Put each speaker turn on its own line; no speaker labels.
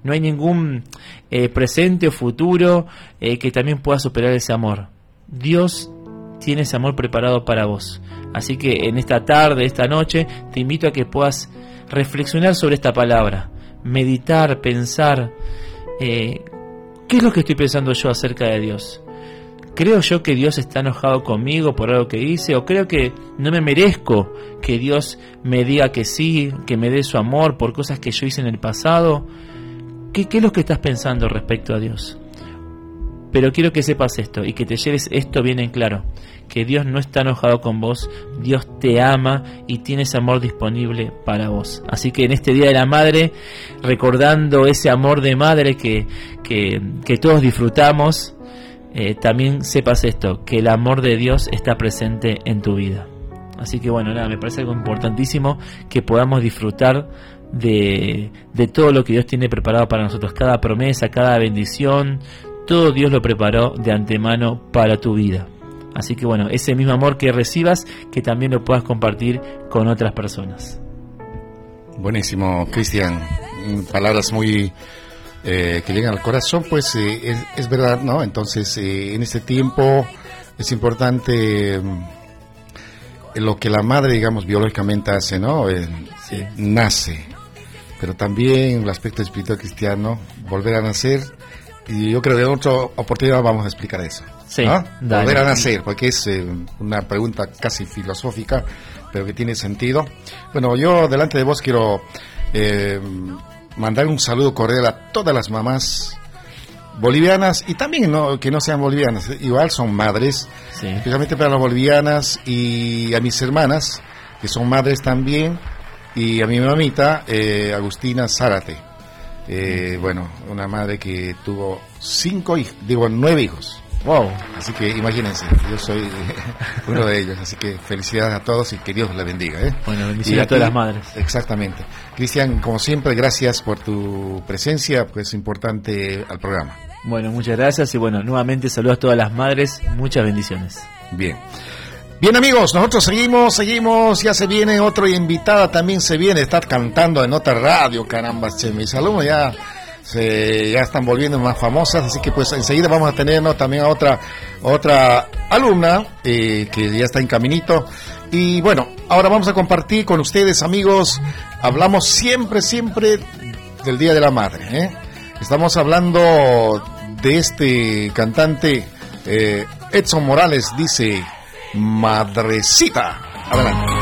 no hay ningún presente o futuro que también pueda superar ese amor. Dios tiene ese amor preparado para vos. Así que en esta tarde, esta noche, te invito a que puedas reflexionar sobre esta palabra, meditar, pensar, ¿qué es lo que estoy pensando yo acerca de Dios? ¿Creo yo que Dios está enojado conmigo por algo que hice? ¿O creo que no me merezco que Dios me diga que sí, que me dé su amor por cosas que yo hice en el pasado? ¿Qué es lo que estás pensando respecto a Dios? Pero quiero que sepas esto y que te lleves esto bien en claro, que Dios no está enojado con vos, Dios te ama y tiene ese amor disponible para vos. Así que en este Día de la Madre, recordando ese amor de madre que todos disfrutamos, también sepas esto, que el amor de Dios está presente en tu vida. Así que bueno, nada, me parece algo importantísimo que podamos disfrutar de todo lo que Dios tiene preparado para nosotros, cada promesa, cada bendición, todo Dios lo preparó de antemano para tu vida. Así que bueno, ese mismo amor que recibas, que también lo puedas compartir con otras personas.
Buenísimo, Cristian, palabras muy que llegan al corazón, pues es verdad, ¿no? Entonces, en este tiempo es importante lo que la madre, digamos, biológicamente hace, ¿no? Nace, pero también el aspecto espiritual cristiano, volver a nacer, y yo creo que en otra oportunidad vamos a explicar eso.
Sí,
¿no? Volver a nacer, porque es una pregunta casi filosófica, pero que tiene sentido. Bueno, yo delante de vos quiero mandar un saludo cordial a todas las mamás bolivianas y también que no sean bolivianas, igual son madres, sí, especialmente para las bolivianas, y a mis hermanas que son madres también, y a mi mamita Agustina Zárate, bueno, una madre que tuvo 9 hijos. Wow, así que imagínense, yo soy uno de ellos, así que felicidades a todos y que Dios les bendiga.
Bueno, bendiciones a todas las madres.
Exactamente. Cristian, como siempre, gracias por tu presencia, pues es importante al programa.
Bueno, muchas gracias y bueno, nuevamente saludos a todas las madres, muchas bendiciones.
Bien, amigos, nosotros seguimos, ya se viene otra invitada, también se viene, está cantando en otra radio, caramba, mis alumnos ya están volviendo más famosas, así que pues enseguida vamos a tener, ¿no?, también a otra alumna que ya está en caminito. Y bueno, ahora vamos a compartir con ustedes, amigos, hablamos siempre del Día de la Madre, Estamos hablando de este cantante Edson Morales, dice Madrecita. Adelante.